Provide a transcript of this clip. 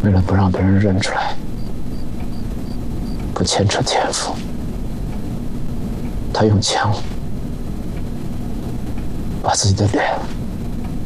为了不让别人认出来，不牵扯前夫，他用枪把自己的脸